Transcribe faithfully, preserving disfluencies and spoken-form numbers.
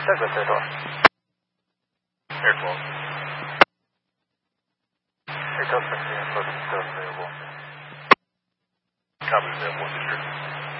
Check with the door. Air twelve. Air twelve, sixteen, close to available. Copy that, one, two,